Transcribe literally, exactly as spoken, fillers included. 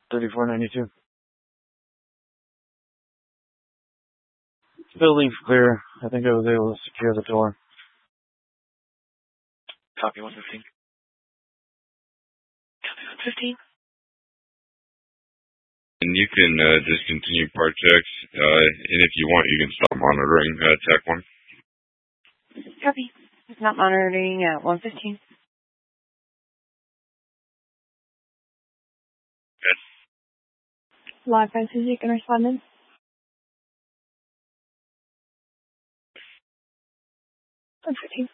thirty-four ninety-two. Building's clear. I think I was able to secure the door. Copy one fifteen. Copy one fifteen. And you can uh, discontinue part checks, uh, and if you want, you can stop monitoring uh, Tech one. Copy. It's not monitoring at one fifteen. Yes. Live by Suzy, can respond in? one fifteen.